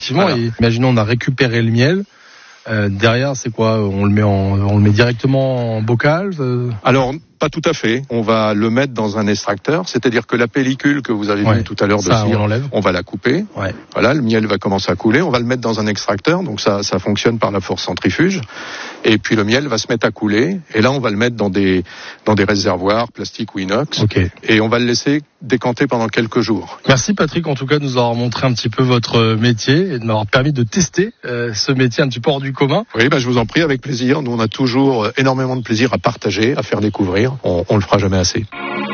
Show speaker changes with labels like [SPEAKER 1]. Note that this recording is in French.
[SPEAKER 1] Effectivement, voilà. Et imaginons on a récupéré le miel. Derrière, c'est quoi ? On le met directement en bocal
[SPEAKER 2] Alors, pas tout à fait. On va le mettre dans un extracteur, c'est-à-dire que la pellicule que vous avez vue tout à l'heure de cire, on va la couper. Ouais. Voilà, le miel va commencer à couler. On va le mettre dans un extracteur, donc ça fonctionne par la force centrifuge. Et puis le miel va se mettre à couler. Et là, on va le mettre dans des réservoirs, plastique ou inox. Okay. Et on va le laisser décanter pendant quelques jours.
[SPEAKER 1] Merci Patrick, en tout cas, de nous avoir montré un petit peu votre métier et de m'avoir permis de tester ce métier un petit peu hors du commun.
[SPEAKER 2] Oui, je vous en prie, avec plaisir. Nous, on a toujours énormément de plaisir à partager, à faire découvrir. On le fera jamais assez.